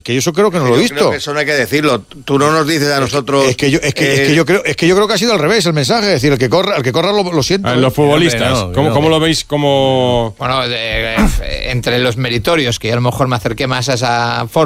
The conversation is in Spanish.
Que yo eso creo que no lo he visto. Creo que eso no hay que decirlo. Tú no nos dices a nosotros. Es que yo creo que ha sido al revés el mensaje. Es decir, el que corra lo siento. Los futbolistas, ¿cómo lo veis? Bueno, entre los meritorios, que yo a lo mejor me acerqué más a esa forma.